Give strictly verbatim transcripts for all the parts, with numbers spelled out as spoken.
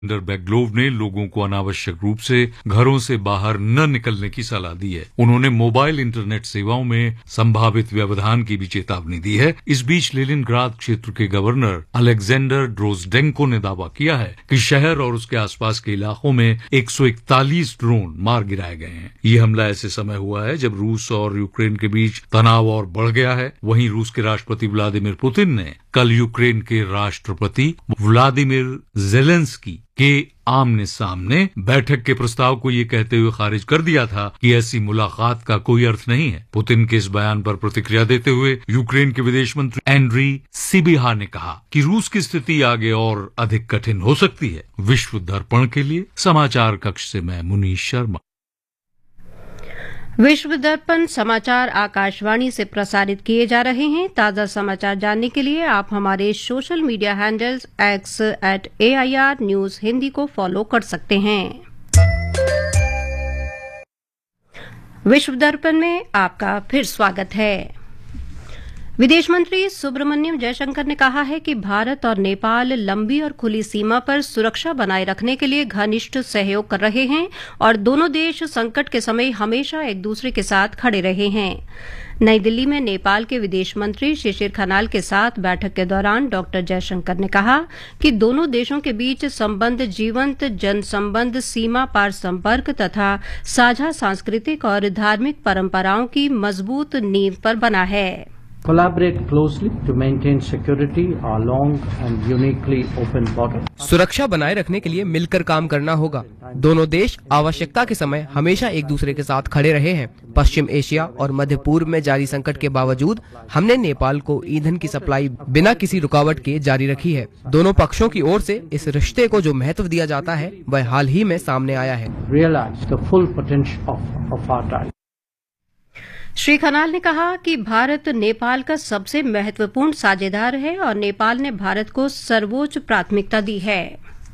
बेग्लोव ने लोगों को अनावश्यक रूप से घरों से बाहर न निकलने की सलाह दी है। उन्होंने मोबाइल इंटरनेट सेवाओं में संभावित व्यवधान की भी चेतावनी दी है। इस बीच लेनिनग्राद क्षेत्र के गवर्नर अलेक्जेंडर ड्रोजडेंको ने दावा किया है कि शहर और उसके आसपास के इलाकों में एक सौ इकतालीस ड्रोन मार गिराए गए हैं। ये हमला ऐसे समय हुआ है जब रूस और यूक्रेन के बीच तनाव और बढ़ गया है। वहीं रूस के राष्ट्रपति व्लादिमीर पुतिन ने कल यूक्रेन के राष्ट्रपति व्लादिमीर जेलेंस्की के आमने सामने बैठक के प्रस्ताव को ये कहते हुए खारिज कर दिया था कि ऐसी मुलाकात का कोई अर्थ नहीं है। पुतिन के इस बयान पर प्रतिक्रिया देते हुए यूक्रेन के विदेश मंत्री एंड्री सिबिहा ने कहा कि रूस की स्थिति आगे और अधिक कठिन हो सकती है। विश्व दर्पण के लिए समाचार कक्ष से मैं मुनीश शर्मा। विश्व दर्पण समाचार आकाशवाणी से प्रसारित किए जा रहे हैं। ताजा समाचार जानने के लिए आप हमारे social media handles x eight A I R news Hindi को फॉलो कर सकते हैं। विश्व दर्पण में आपका फिर स्वागत है। विदेश मंत्री सुब्रमण्यम जयशंकर ने कहा है कि भारत और नेपाल लंबी और खुली सीमा पर सुरक्षा बनाए रखने के लिए घनिष्ठ सहयोग कर रहे हैं और दोनों देश संकट के समय हमेशा एक दूसरे के साथ खड़े रहे हैं। नई दिल्ली में नेपाल के विदेश मंत्री शिशिर खनाल के साथ बैठक के दौरान डॉक्टर जयशंकर ने कहा कि दोनों देशों के बीच संबंध जीवंत जनसंबंध, सीमा पार संपर्क तथा साझा सांस्कृतिक और धार्मिक परंपराओं की मजबूत नींव पर बना है। Collaborate closely to maintain security along and uniquely open border. सुरक्षा बनाए रखने के लिए मिलकर काम करना होगा। दोनों देश आवश्यकता के समय हमेशा एक दूसरे के साथ खड़े रहे हैं। पश्चिम एशिया और मध्य पूर्व में जारी संकट के बावजूद हमने नेपाल को ईंधन की सप्लाई बिना किसी रुकावट के जारी रखी है। दोनों पक्षों की ओर से इस रिश्ते को जो महत्व दिया जाता है वह हाल ही में सामने आया है। Realize the full potential of, of our ties. Shri Khanal ने कहा कि भारत नेपाल का सबसे महत्वपूर्ण साझेदार है और नेपाल ने भारत को सर्वोच्च प्राथमिकता दी है।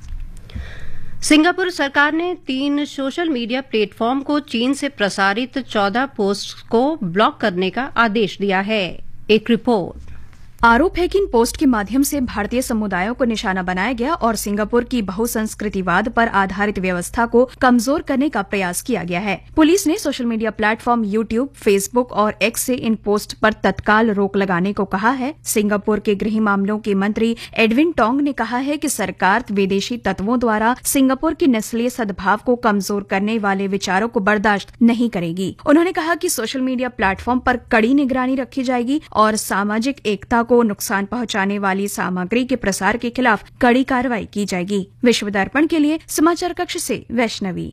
सिंगापुर सरकार ने तीन सोशल मीडिया प्लेटफॉर्म को चीन से प्रसारित चौदह पोस्ट को ब्लॉक करने का आदेश दिया है। एक रिपोर्ट। आरोप है कि इन पोस्ट के माध्यम से भारतीय समुदायों को निशाना बनाया गया और सिंगापुर की बहुसंस्कृतिवाद पर आधारित व्यवस्था को कमजोर करने का प्रयास किया गया है। पुलिस ने social media platform YouTube, Facebook और एक्स से इन पोस्ट पर तत्काल रोक लगाने को कहा है। सिंगापुर के गृह मामलों के मंत्री एडविन टोंग ने कहा है कि सरकार विदेशी तत्वों द्वारा सिंगापुर की नस्लीय सद्भाव को कमजोर करने वाले विचारों को बर्दाश्त नहीं करेगी। उन्होंने कहा कि सोशल मीडिया प्लेटफॉर्म पर कड़ी निगरानी रखी जाएगी और सामाजिक एकता को नुकसान पहुंचाने वाली सामग्री के प्रसार के खिलाफ कड़ी कार्रवाई की जाएगी। विश्व दर्पण के लिए समाचार कक्ष से वैष्णवी।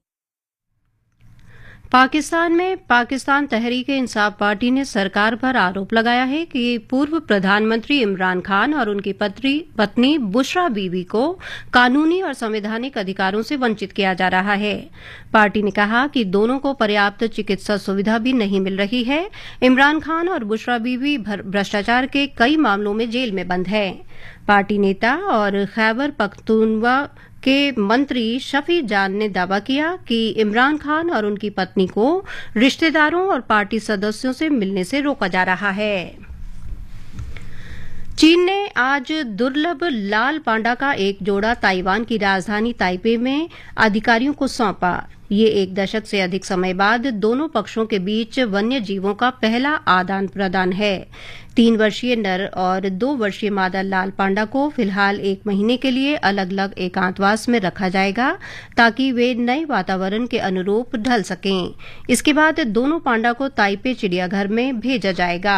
पाकिस्तान में पाकिस्तान तहरीक-ए-इंसाफ पार्टी ने सरकार पर आरोप लगाया है कि पूर्व प्रधानमंत्री इमरान खान और उनकी पत्नी पत्नी बुशरा बीबी को कानूनी और संवैधानिक अधिकारों से वंचित किया जा रहा है। पार्टी ने कहा कि दोनों को पर्याप्त चिकित्सा सुविधा भी नहीं मिल रही है। इमरान खान और बुशरा बीबी भ्रष्टाचार के कई मामलों में जेल में बंद है। पार्टी नेता और खैबर पख्तूनवा के मंत्री शफी जान ने दावा किया कि इमरान खान और उनकी पत्नी को रिश्तेदारों और पार्टी सदस्यों से मिलने से रोका जा रहा है। चीन ने आज दुर्लभ लाल पांडा का एक जोड़ा ताइवान की राजधानी ताइपे में अधिकारियों को सौंपा। ये एक दशक से अधिक समय बाद दोनों पक्षों के बीच वन्य जीवों का पहला आदान प्रदान है। तीन वर्षीय नर और दो वर्षीय मादा लाल पांडा को फिलहाल एक महीने के लिए अलग अलग एकांतवास में रखा जाएगा ताकि वे नए वातावरण के अनुरूप ढल सकें। इसके बाद दोनों पांडा को ताइपे चिड़ियाघर में भेजा जाएगा।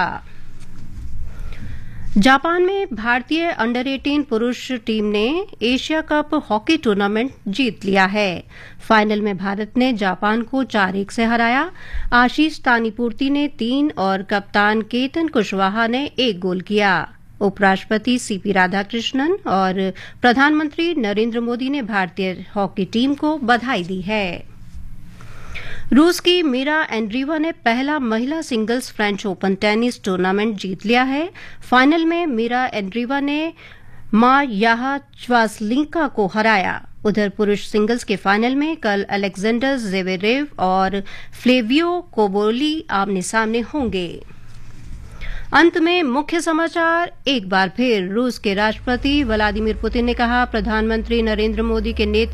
जापान में भारतीय अंडर अठारह पुरुष टीम ने एशिया कप हॉकी टूर्नामेंट जीत लिया है। फाइनल में भारत ने जापान को चार एक से हराया। आशीष तानीपूर्ति ने तीन और कप्तान केतन कुशवाहा ने एक गोल किया। उपराष्ट्रपति सीपी राधाकृष्णन और प्रधानमंत्री नरेंद्र मोदी ने भारतीय हॉकी टीम को बधाई दी है। रूस की मीरा एंड्रीवा ने पहला महिला singles French open tennis tournament जीत लिया है। फाइनल में मीरा एंड्रीवा ने मायाहा च्वासलिंका को हराया। उधर पुरुष सिंगल्स के फाइनल में कल अलेक्जेंडर ज़वेरेव और फ्लेवियो कोबोली आमने सामने होंगे। अंत में मुख्य समाचार एक बार फिर। रूस के राष्ट्रपति व्लादिमीर पुतिन ने कहा, प्रधानमंत्री नरेंद्र मोदी के नेतृत्व